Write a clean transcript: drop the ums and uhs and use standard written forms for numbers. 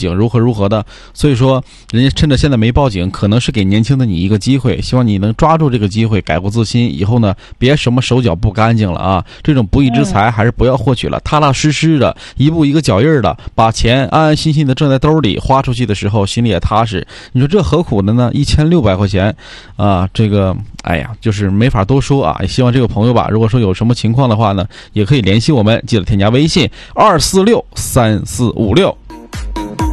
警如何的，所以说人家趁着现在没报警，可能是给年轻的你一个机会，希望你能抓住这个机会改过自新，以后呢别什么手脚不干净了啊，这种不义之财还是不要获取了，踏踏实实的一步一个脚印的把钱安安心心的挣在兜里，花出去的时候心里也踏实。你说这何苦的呢？1600块钱啊，这个哎呀就是没法多说啊。也希望这个朋友吧，如果说有什么情况的话呢，也可以联系我们，记得添加微信2463456。